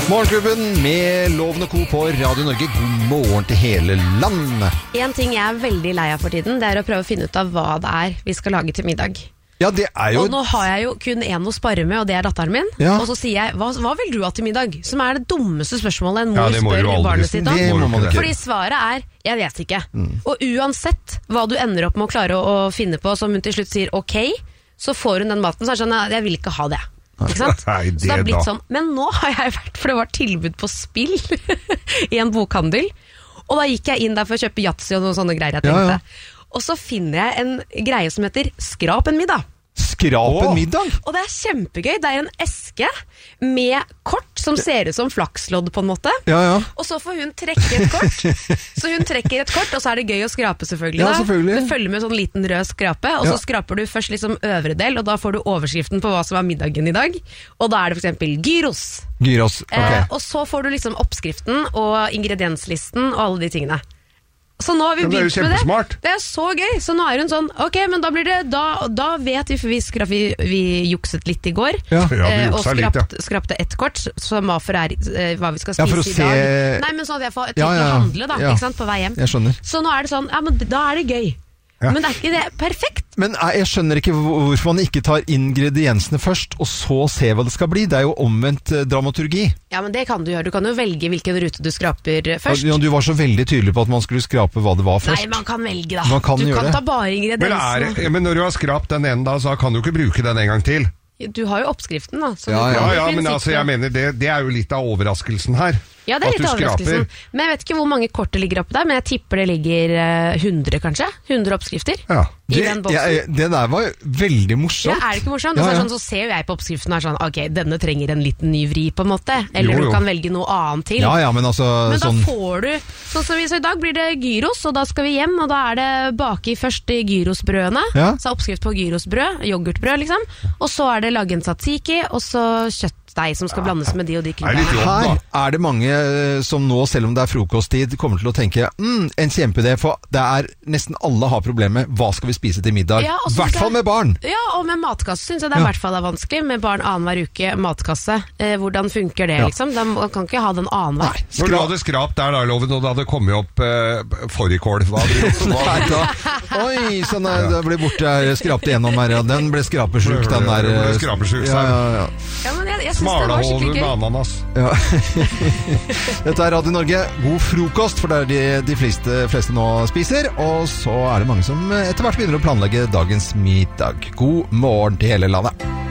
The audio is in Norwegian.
Morgenklubben med Loven og Co på Radio Norge. God morgen til hele landet. En ting jeg er veldig lei av for tiden, det er å prøve å finne ut av hva det er vi skal lage til middag. Ja, det er jo... Og nå har jeg jo kun en å spare med, og det er datteren min. Ja. Og så sier jeg, hva vil du ha til middag? Som er det dummeste spørsmålet en mor det må spør jo aldri barnet sitt om. Det må man ikke. Fordi svaret er, jeg vet ikke. Og uansett hva du ender opp med å klare å finne på, som hun til slutt sier ok, så får hun den maten, så er det sånn, jeg vil ikke ha det. Ikke sant? Nei, så det har blitt da. sånn. Men nå har jeg vært, for det var tilbud på spill i en bokhandel, og da gikk jeg inn der for å kjøpe Yatzy og noen sånne greier jeg tenkte. Ja. Og så finner jeg en greie som heter Skrap en middag. Skrap en middag? Og det er kjempegøy. Det er en eske med kort som ser ut som flakslodd på en måte. Ja, ja. Og så får hun trekke et kort. Så hun trekker et kort, og så er det gøy å skrape selvfølgelig. Ja, selvfølgelig. Det følger med sånn liten rød skrape, og så skraper du først liksom øvre del, og da får du overskriften på hva som er middagen i dag. Og da er det for eksempel gyros. Gyros, ok. Og så får du liksom oppskriften og ingredienslisten og alle de tingene. Så nå har vi begynt med det. Det er så gøy. Så nå er hun sånn, ok, men da blir det, da vet vi, for vi jukset litt i går, og skrapte ett kort, som var for hva vi skal spise i dag. Nei, men sånn at jeg får tid til å handle da, ikke sant, på vei hjem. Jeg skjønner. Så nå er det sånn, ja, men da er det gøy. Ja. Men det er ikke det perfekt. Men jeg skjønner ikke hvorfor man ikke tar ingrediensene først, og så ser hva det skal bli. Det er jo omvendt dramaturgi. Ja, men det kan du gjøre. Du kan jo velge hvilken rute du skraper først. Ja, du var så veldig tydelig på at man skulle skrape hva det var først. Nei, man kan velge da. Du kan ta bare ingrediensene. Men når du har skrapt den ene da, så kan du ikke bruke den en gang til. Du har jo oppskriften da. Ja, men altså, jeg mener, det er jo litt av overraskelsen her. Ja, det er litt overraskelsen. Men jeg vet ikke hvor mange kort det ligger oppe der, men jeg tipper det ligger 100 kanskje. 100 oppskrifter i den boksen. Det der var veldig morsomt. Ja, er det ikke morsomt? Så ser jo jeg på oppskriften her sånn, ok, denne trenger en liten ny vri på en måte. Eller du kan velge noe annet til. Ja, men altså... Men da får du, så i dag blir det gyros, og da skal vi hjem, og da er det bake først i gyrosbrødene. Ja. Så er oppskrift på gyrosbrød, yoghurtbrød liksom. Og så er det lage en tzatziki, og så kjøttdeig som skal blandes med de og de krydderne. Her er det mange som nå, selv om det er frokosttid, kommer til å tenke en kjempeidé, for det er nesten alle har problemer med hva skal vi spise til middag. I hvert fall med barn. Ja, og med matkasse synes jeg det i hvert fall er vanskelig. Med barn annenhver uke, matkasse. Hvordan funker det liksom? Man kan ikke ha den annenhver. Når du hadde skrapt der da, Loven, og det hadde kommet opp fårikål, hva hadde du? Oi, sånn det ble borte, skrapte gjennom her, den ble skrapesjuk, den der. Den ble skrapesjuk, ja, men jeg synes det var skikkelig gøy. Med ananas. Ja. Dette er Radio Norge. God frokost, for det er de fleste nå spiser. Og så er det mange som etter hvert begynner å planlegge dagens middag. God morgen til hele landet.